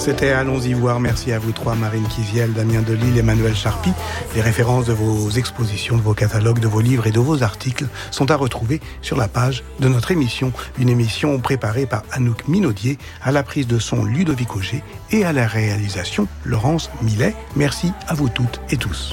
C'était Allons-y voir. Merci à vous trois, Marine Kiziel, Damien Delille, Emmanuel Charpie. Les références de vos expositions, de vos catalogues, de vos livres et de vos articles sont à retrouver sur la page de notre émission. Une émission préparée par Anouk Minaudier, à la prise de son Ludovic Auger et à la réalisation Laurence Millet. Merci à vous toutes et tous.